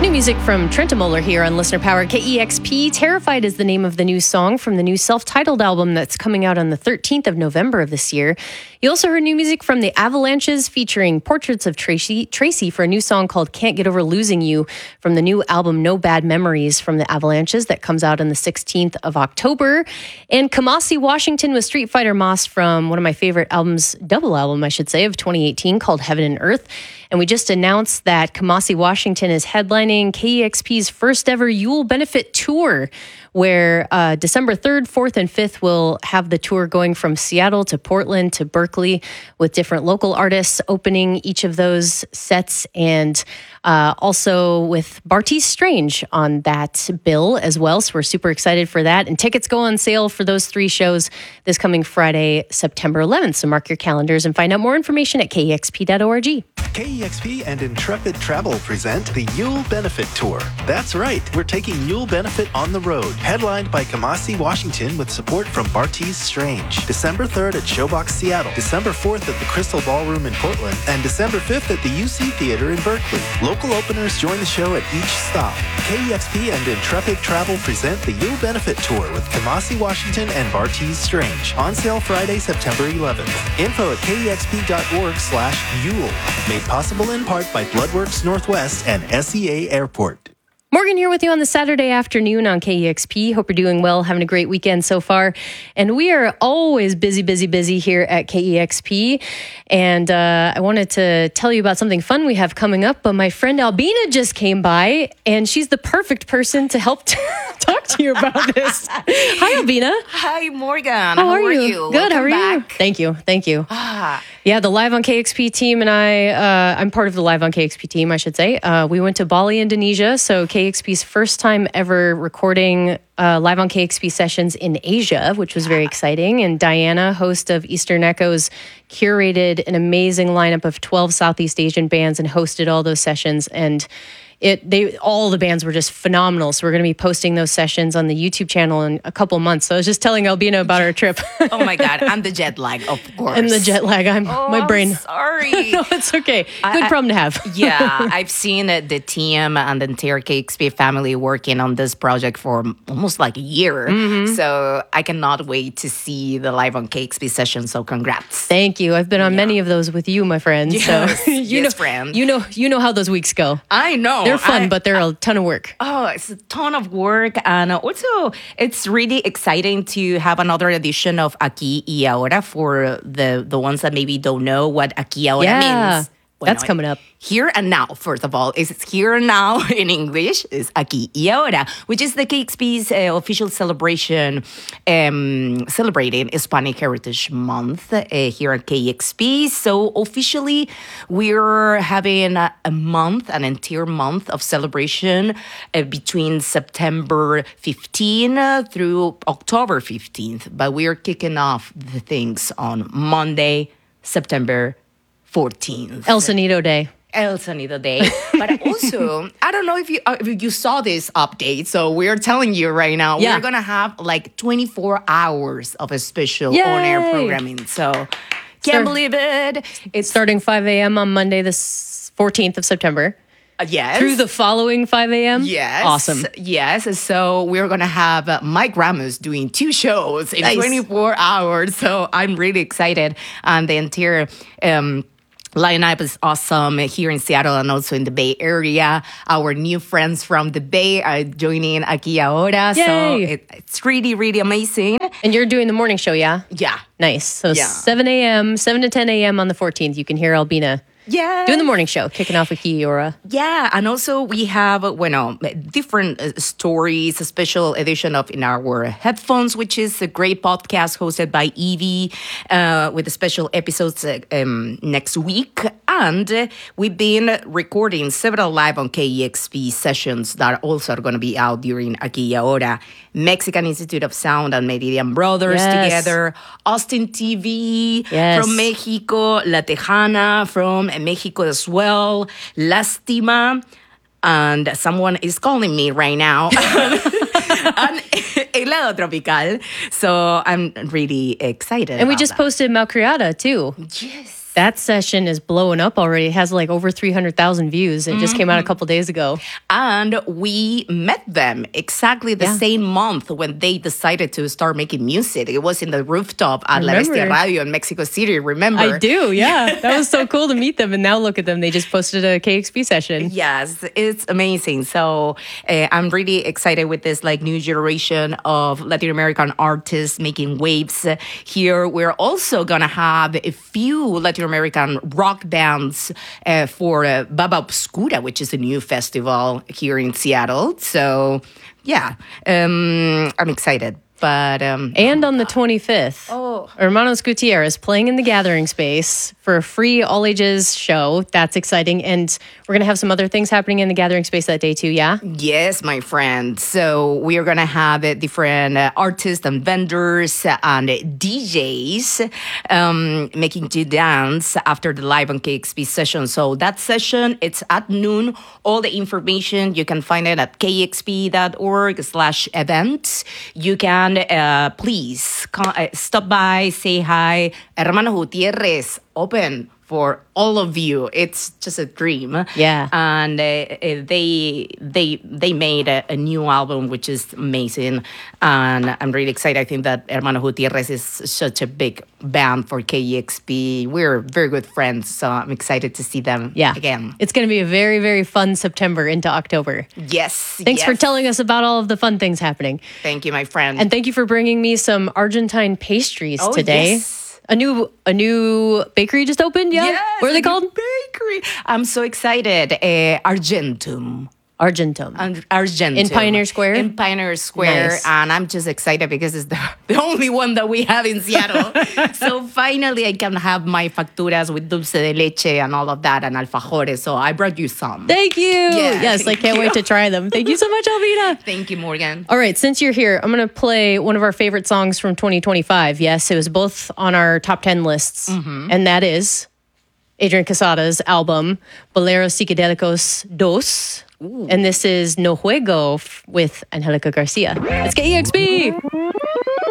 New music from Trentemøller here on Listener Power KEXP. Terrified is the name of the new song from the new self-titled album that's coming out on the 13th of November of this year. You also heard new music from the Avalanches featuring Portraits of Tracy for a new song called Can't Get Over Losing You from the new album No Bad Memories from the Avalanches that comes out on the 16th of October. And Kamasi Washington with Street Fighter Moss from one of my favorite albums, double album I should say, of 2018 called Heaven and Earth. And we just announced that Kamasi Washington is headlining KEXP's first ever Yule Benefit Tour, where December 3rd, 4th, and 5th will have the tour going from Seattle to Portland to Berkeley with different local artists opening each of those sets, and also with Bartees Strange on that bill as well. So we're super excited for that. And tickets go on sale for those three shows this coming Friday, September 11th. So mark your calendars and find out more information at kexp.org. KEXP and Intrepid Travel present the Yule Benefit Tour. That's right, we're taking Yule Benefit on the road, headlined by Kamasi Washington with support from Bartees Strange. December 3rd at Showbox Seattle, December 4th at the Crystal Ballroom in Portland, and December 5th at the UC Theater in Berkeley. Local openers join the show at each stop. KEXP and Intrepid Travel present the Yule Benefit Tour with Kamasi Washington and Bartees Strange. On sale Friday, September 11th. Info at kexp.org/Yule. Made possible in part by Bloodworks Northwest and SEA Airport. Morgan here with you on the Saturday afternoon on KEXP. Hope you're doing well, having a great weekend so far. And we are always busy here at KEXP. And I wanted to tell you about something fun we have coming up. But my friend Albina just came by, and she's the perfect person to help talk to you about this. Hi, Albina. Hi, Morgan. How are you? Good. Welcome how are back. you? Thank you. Yeah, the Live on KEXP team and I'm part of the Live on KEXP team, I should say. We went to Bali, Indonesia. So KEXP's first time ever recording Live on KEXP sessions in Asia, which was very exciting. And Diana, host of Eastern Echoes, curated an amazing lineup of 12 Southeast Asian bands and hosted all those sessions. And all the bands were just phenomenal. So we're going to be posting those sessions on the YouTube channel in a couple months. So I was just telling Albina about our trip. Oh my God. And the jet lag, of course. And the jet lag. My brain. I'm sorry. No, it's okay. Good problem to have. Yeah. I've seen the team and the entire KEXP family working on this project for almost like a year. Mm-hmm. So I cannot wait to see the Live on KEXP session. So congrats. Thank you. I've been on many of those with you, my friend. Yes, so you know how those weeks go. I know. They're fun, but they're a ton of work. Oh, it's a ton of work. And also, it's really exciting to have another edition of Aquí y Ahora for the ones that maybe don't know what Aquí y Ahora means. That's coming up. Here and now, first of all, is here and now in English is Aquí y Ahora, which is the KEXP's official celebration celebrating Hispanic Heritage Month here at KEXP. So officially, we're having an entire month of celebration between September 15 through October 15th. But we're kicking off the things on Monday, September 14th. El Sonido Day. But also, I don't know if you saw this update, so we're telling you right now, we're going to have like 24 hours of a special on-air programming. So, can't believe it. It's starting 5 a.m. on Monday, the 14th of September. Yes. Through the following 5 a.m.? Yes. Awesome. Yes. So we're going to have Mike Ramos doing 2 shows in 24 hours. So I'm really excited. And the entire lineup is awesome here in Seattle and also in the Bay Area. Our new friends from the Bay are joining Aquí y Ahora. Yay. So it's really, really amazing. And you're doing the morning show, yeah? Yeah. Nice. So 7 to 10 a.m. on the 14th, you can hear Albina. Yeah. Doing the morning show, kicking off with Aquí y Ahora. Yeah, and also we have, different stories, a special edition of In Our Headphones, which is a great podcast hosted by Evie with the special episodes next week. And we've been recording several Live on KEXP sessions that also are going to be out during Aquí y Ahora. Mexican Institute of Sound and Meridian Brothers together. Austin TV from Mexico. La Tejana from Mexico as well. Lástima. And someone is calling me right now. And Helado Tropical. So I'm really excited. And we just posted Malcriada too. Yes. That session is blowing up already. It has like over 300,000 views. It just came out a couple days ago. And we met them exactly the same month when they decided to start making music. It was in the rooftop at La Bestia Radio in Mexico City, remember? I do, yeah. That was so cool to meet them. And now look at them. They just posted a KXP session. Yes, it's amazing. So I'm really excited with this like new generation of Latin American artists making waves here. We're also going to have a few Latin American rock bands for Baba Obscura, which is a new festival here in Seattle. So, yeah, I'm excited. But and on the 25th, Hermanos Gutierrez playing in the Gathering Space for a free all-ages show. That's exciting. And we're going to have some other things happening in the Gathering Space that day too, yeah? Yes, my friend. So we are going to have different artists and vendors and DJs making you dance after the live on KXP session. So that session, it's at noon. All the information, you can find it at kxp.org/events. You can please stop by, say hi. Hermanos Gutierrez, open for all of you. It's just a dream. Yeah. And they made a new album, which is amazing. And I'm really excited. I think that Hermanos Gutierrez is such a big band for KEXP. We're very good friends, so I'm excited to see them again. It's going to be a very, very fun September into October. Yes. Thanks for telling us about all of the fun things happening. Thank you, my friend. And thank you for bringing me some Argentine pastries today. Yes. A new bakery just opened, yeah? Yes, What are they called? Bakery. I'm so excited. Argentum. Argentum. Argentum. In Pioneer Square? In Pioneer Square. Nice. And I'm just excited because it's the only one that we have in Seattle. So finally I can have my facturas with dulce de leche and all of that and alfajores. So I brought you some. Thank you. Yes, I can't wait to try them. Thank you so much, Alvina. Thank you, Morgan. All right, since you're here, I'm going to play one of our favorite songs from 2025. Yes, it was both on our top 10 lists. And that is Adrian Quesada's album, Boleros Psicodélicos 2. And this is No Juego with Angelica Garcia. It's KEXP!